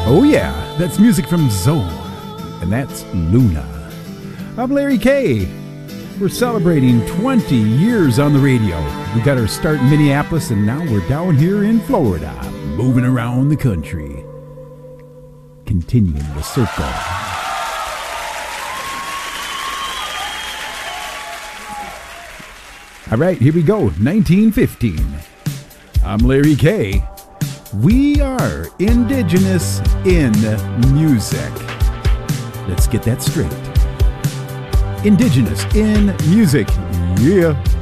Oh yeah, that's music from Zone, and that's Luna. I'm Larry K. We're celebrating 20 years on the radio. We got our start in Minneapolis, and now we're down here in Florida, moving around the country, continuing the circle. All right, here we go, 1915. I'm Larry K. We are indigenous in music. Let's get that straight. Indigenous in music. Yeah.